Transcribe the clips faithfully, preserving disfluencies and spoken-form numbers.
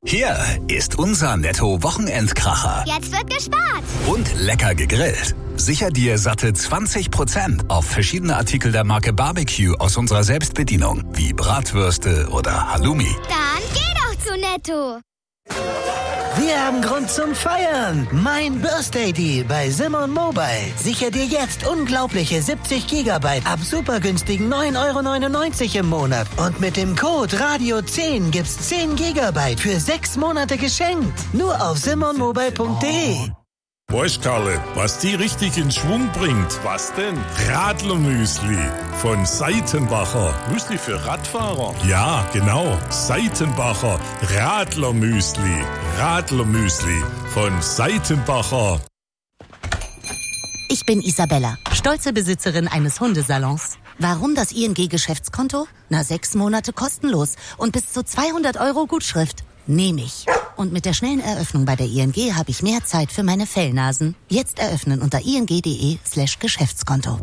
Hier ist unser Netto-Wochenendkracher. Jetzt wird gespart. Und lecker gegrillt. Sicher dir satte zwanzig Prozent auf verschiedene Artikel der Marke Barbecue aus unserer Selbstbedienung, wie Bratwürste oder Halloumi. Dann geh doch zu Netto. Wir haben Grund zum Feiern. Mein Birthday Deal bei Simon Mobile. Sicher dir jetzt unglaubliche siebzig Gigabyte ab super günstigen neun Euro neunundneunzig im Monat. Und mit dem Code Radio zehn gibt's zehn Gigabyte für sechs Monate geschenkt. Nur auf simon mobile punkt de. Weißt, Karle, was die richtig in Schwung bringt? Was denn? Radlermüsli von Seitenbacher. Müsli für Radfahrer? Ja, genau. Seitenbacher Radlermüsli. Radlermüsli von Seitenbacher. Ich bin Isabella, stolze Besitzerin eines Hundesalons. Warum das I N G-Geschäftskonto? Na, sechs Monate kostenlos und bis zu zweihundert Euro Gutschrift. Nehme ich. Und mit der schnellen Eröffnung bei der I N G habe ich mehr Zeit für meine Fellnasen. Jetzt eröffnen unter ing.de slash Geschäftskonto.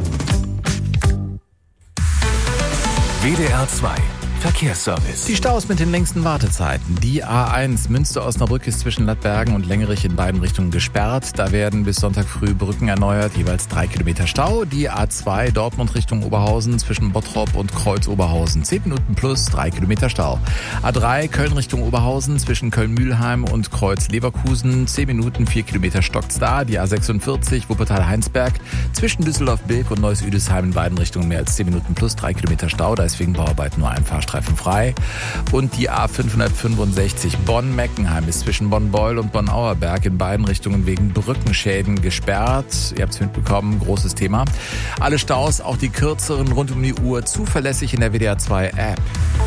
W D R zwei Verkehrsservice. Die Staus mit den längsten Wartezeiten. Die A eins Münster-Osnabrück ist zwischen Lattbergen und Lengerich in beiden Richtungen gesperrt. Da werden bis Sonntag früh Brücken erneuert, jeweils drei Kilometer Stau. Die A zwei Dortmund Richtung Oberhausen zwischen Bottrop und Kreuz-Oberhausen. Zehn Minuten plus, drei Kilometer Stau. A drei Köln Richtung Oberhausen zwischen Köln-Mühlheim und Kreuz-Leverkusen. Zehn Minuten, vier Kilometer stockt's da. Die A sechsundvierzig Wuppertal-Heinsberg zwischen Düsseldorf-Bilk und Neuss-Üdesheim in beiden Richtungen mehr als zehn Minuten plus, drei Kilometer Stau. Da ist wegen Bauarbeit nur ein Fahrstreifen frei. Und die A fünfhundertfünfundsechzig Bonn-Meckenheim ist zwischen Bonn-Beul und Bonn-Auerberg in beiden Richtungen wegen Brückenschäden gesperrt. Ihr habt es mitbekommen, großes Thema. Alle Staus, auch die kürzeren rund um die Uhr, zuverlässig in der W D R zwei App.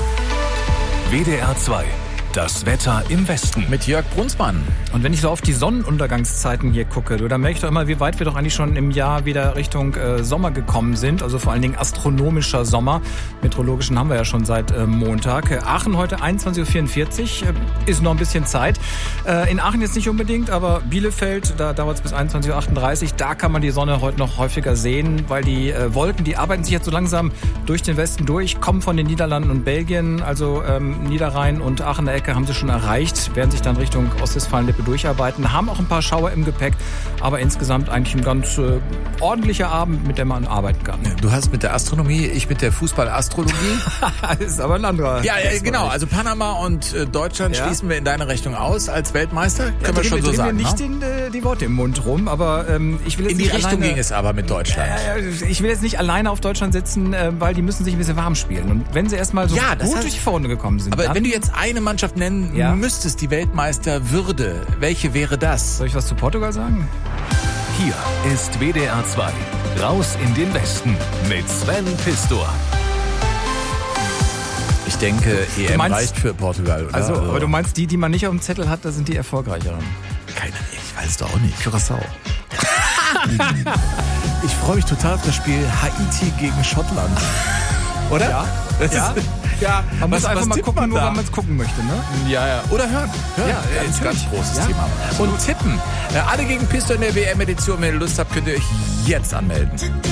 W D R zwei. Das Wetter im Westen. Mit Jörg Brunsmann. Und wenn ich so auf die Sonnenuntergangszeiten hier gucke, du, dann merke ich doch immer, wie weit wir doch eigentlich schon im Jahr wieder Richtung äh, Sommer gekommen sind. Also vor allen Dingen astronomischer Sommer. Meteorologischen haben wir ja schon seit äh, Montag. Äh, Aachen heute einundzwanzig Uhr vierundvierzig. Äh, ist noch ein bisschen Zeit. Äh, in Aachen jetzt nicht unbedingt, aber Bielefeld, da dauert es bis einundzwanzig Uhr achtunddreißig. Da kann man die Sonne heute noch häufiger sehen, weil die äh, Wolken, die arbeiten sich jetzt so langsam durch den Westen durch, kommen von den Niederlanden und Belgien, also ähm, Niederrhein und Aachener Ecke haben sie schon erreicht, werden sich dann Richtung Ostwestfalen-Lippe durcharbeiten, haben auch ein paar Schauer im Gepäck, aber insgesamt eigentlich ein ganz äh, ordentlicher Abend, mit dem man arbeiten kann. Du hast mit der Astronomie, ich mit der Fußballastrologie. Das ist aber ein anderer. Ja, ja genau, also Panama und äh, Deutschland ja. Schließen wir in deine Rechnung aus als Weltmeister, können ja, wir schon so sagen. Ich will nicht den, äh, die Worte im Mund rum, aber ähm, ich will jetzt in die nicht Richtung alleine, ging es aber mit Deutschland. Äh, ich will jetzt nicht alleine auf Deutschland sitzen, äh, weil die müssen sich ein bisschen warm spielen. Und wenn sie erstmal so ja, gut heißt, durch die Vorrunde gekommen sind. Aber dann, wenn du jetzt eine Mannschaft nennen ja. müsstest, die Weltmeisterwürde, welche wäre das? Soll ich was zu Portugal sagen? Hier ist W D R zwei. Raus in den Westen mit Sven Pistor. Ich denke, E M meinst, reicht für Portugal, oder? Also, aber du meinst, die, die man nicht auf dem Zettel hat, das sind die erfolgreicheren? Keine Ahnung, ich weiß es doch auch nicht. Curaçao. Ich freue mich total auf das Spiel Haiti gegen Schottland. Oder? Ja. Das ja. Ist, ja. Man was, muss einfach mal gucken, woran man es gucken möchte, ne? Ja, ja. Oder hören. hören. Ja, ganz, ganz großes ja. Thema. Und tippen. Alle gegen Pistor in der W M-Edition. Wenn ihr Lust habt, könnt ihr euch jetzt anmelden.